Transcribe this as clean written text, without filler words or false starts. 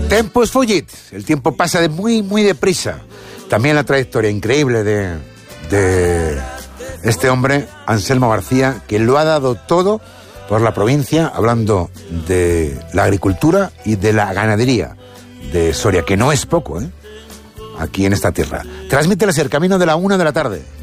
Tempus fugit, el tiempo pasa muy deprisa. También la trayectoria increíble de este hombre, Anselmo García, que lo ha dado todo por la provincia, hablando de la agricultura y de la ganadería de Soria, que no es poco, aquí en esta tierra. Transmite el Camino de la 1 de la tarde.